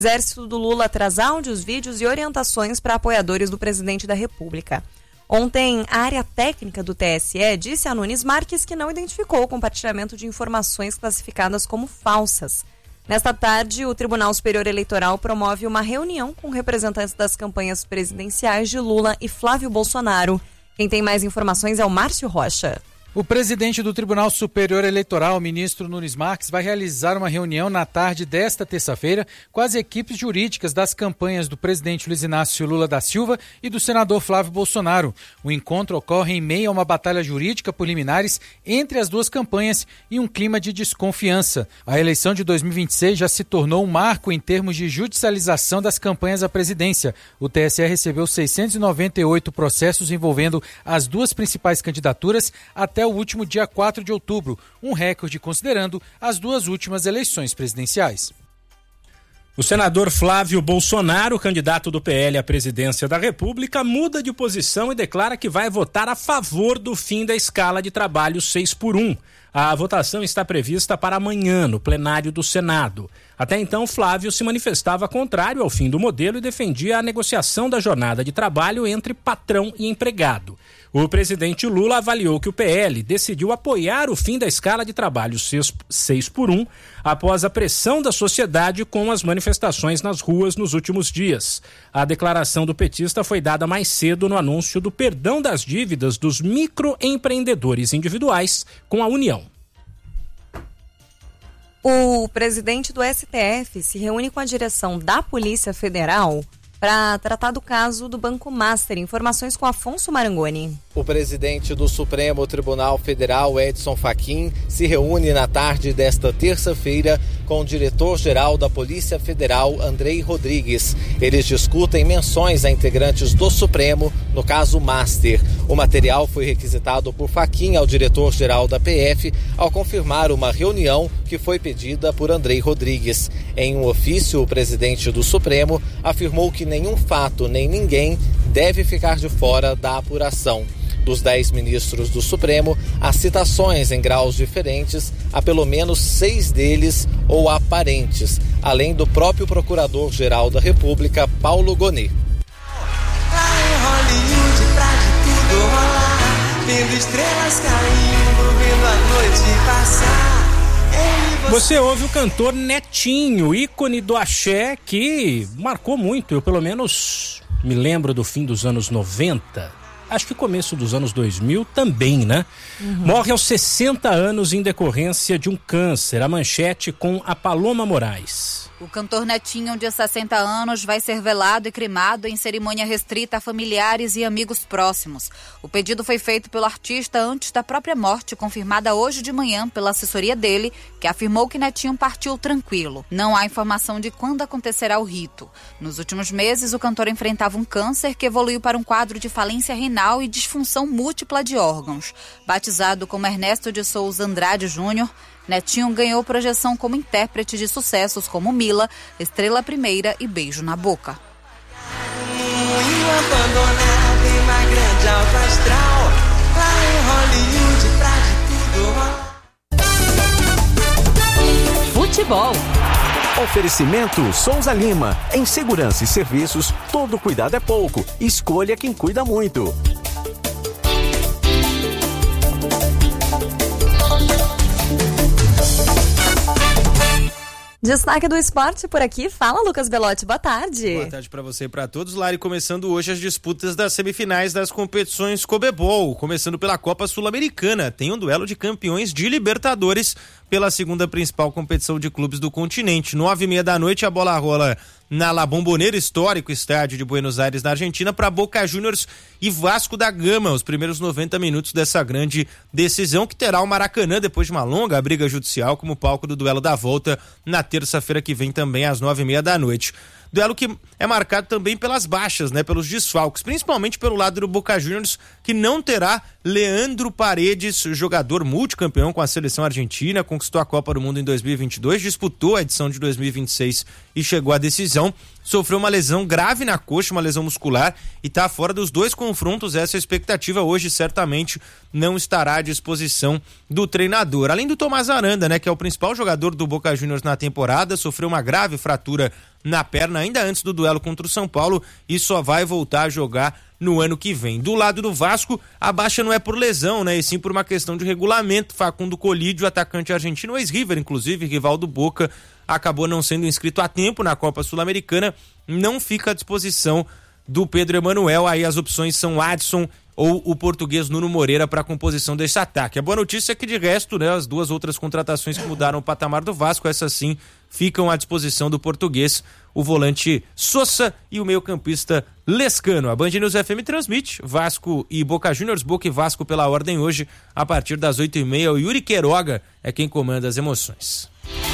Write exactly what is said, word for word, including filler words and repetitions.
O exército do Lula traz áudios, vídeos e orientações para apoiadores do presidente da República. Ontem, a área técnica do T S E disse a Nunes Marques que não identificou o compartilhamento de informações classificadas como falsas. Nesta tarde, o Tribunal Superior Eleitoral promove uma reunião com representantes das campanhas presidenciais de Lula e Flávio Bolsonaro. Quem tem mais informações é o Márcio Rocha. O presidente do Tribunal Superior Eleitoral, o ministro Nunes Marques, vai realizar uma reunião na tarde desta terça-feira com as equipes jurídicas das campanhas do presidente Luiz Inácio Lula da Silva e do senador Flávio Bolsonaro. O encontro ocorre em meio a uma batalha jurídica por liminares entre as duas campanhas e um clima de desconfiança. A eleição de dois mil e vinte e seis já se tornou um marco em termos de judicialização das campanhas à presidência. O T S E recebeu seiscentos e noventa e oito processos envolvendo as duas principais candidaturas até o último dia quatro de outubro, um recorde considerando as duas últimas eleições presidenciais. O senador Flávio Bolsonaro, candidato do P L à presidência da República, muda de posição e declara que vai votar a favor do fim da escala de trabalho seis por um. A votação está prevista para amanhã, no plenário do Senado. Até então, Flávio se manifestava contrário ao fim do modelo e defendia a negociação da jornada de trabalho entre patrão e empregado. O presidente Lula avaliou que o P L decidiu apoiar o fim da escala de trabalho seis por um após a pressão da sociedade com as manifestações nas ruas nos últimos dias. A declaração do petista foi dada mais cedo no anúncio do perdão das dívidas dos microempreendedores individuais com a União. O presidente do S T F se reúne com a direção da Polícia Federal para tratar do caso do Banco Master. Informações com Afonso Marangoni. O presidente do Supremo Tribunal Federal, Edson Fachin, se reúne na tarde desta terça-feira com o diretor-geral da Polícia Federal, Andrei Rodrigues. Eles discutem menções a integrantes do Supremo no caso Master. O material foi requisitado por Fachin ao diretor-geral da P F ao confirmar uma reunião que foi pedida por Andrei Rodrigues. Em um ofício, o presidente do Supremo afirmou que nenhum fato nem ninguém deve ficar de fora da apuração. Dos dez ministros do Supremo, há citações em graus diferentes a pelo menos seis deles ou aparentes, além do próprio Procurador-Geral da República, Paulo Gonet. Lá em Hollywood, pra de tudo rolar, vendo estrelas caindo, vendo a noite passar. Você ouve o cantor Netinho, ícone do axé, que marcou muito. Eu, pelo menos, me lembro do fim dos anos noventa. Acho que começo dos anos dois mil também, né? Uhum. Morre aos sessenta anos em decorrência de um câncer. A manchete com a Paloma Moraes. O cantor Netinho, de sessenta anos, vai ser velado e cremado em cerimônia restrita a familiares e amigos próximos. O pedido foi feito pelo artista antes da própria morte, confirmada hoje de manhã pela assessoria dele, que afirmou que Netinho partiu tranquilo. Não há informação de quando acontecerá o rito. Nos últimos meses, o cantor enfrentava um câncer que evoluiu para um quadro de falência renal e disfunção múltipla de órgãos. Batizado como Ernesto de Souza Andrade Júnior, Netinho ganhou projeção como intérprete de sucessos como Mila, Estrela Primeira e Beijo na Boca. Futebol. Oferecimento Souza Lima. Em segurança e serviços, todo cuidado é pouco. Escolha quem cuida muito. Destaque do esporte por aqui. Fala, Lucas Belotti. Boa tarde. Boa tarde para você e para todos. Lari, começando hoje as disputas das semifinais das competições Conmebol. Começando pela Copa Sul-Americana. Tem um duelo de campeões de Libertadores pela segunda principal competição de clubes do continente. Nove e meia da noite, a bola rola na La Bombonera, histórico estádio de Buenos Aires, na Argentina, para Boca Juniors e Vasco da Gama, os primeiros noventa minutos dessa grande decisão, que terá o Maracanã, depois de uma longa briga judicial, como palco do duelo da volta na terça-feira que vem, também às nove e meia da noite. Duelo que é marcado também pelas baixas, né, pelos desfalques, principalmente pelo lado do Boca Juniors, que não terá Leandro Paredes, jogador multicampeão com a seleção argentina, conquistou a Copa do Mundo em dois mil e vinte e dois, disputou a edição de dois mil e vinte e seis e chegou à decisão. Sofreu uma lesão grave na coxa, uma lesão muscular, e está fora dos dois confrontos. Essa é a expectativa. Hoje certamente não estará à disposição do treinador. Além do Tomás Aranda, né, que é o principal jogador do Boca Juniors na temporada, sofreu uma grave fratura na perna ainda antes do duelo contra o São Paulo e só vai voltar a jogar no ano que vem. Do lado do Vasco, a baixa não é por lesão, né? E sim por uma questão de regulamento. Facundo Colídio, atacante argentino, ex-River, inclusive, rival do Boca, acabou não sendo inscrito a tempo na Copa Sul-Americana, não fica à disposição do Pedro Emanuel. Aí as opções são Adson ou o português Nuno Moreira para a composição desse ataque. A boa notícia é que, de resto, né, as duas outras contratações que mudaram o patamar do Vasco, essas sim ficam à disposição do português, o volante Sosa e o meio-campista Lescano. A Band News F M transmite Vasco e Boca Juniors, Boca e Vasco pela ordem hoje, a partir das oito e meia. O Yuri Queiroga é quem comanda as emoções.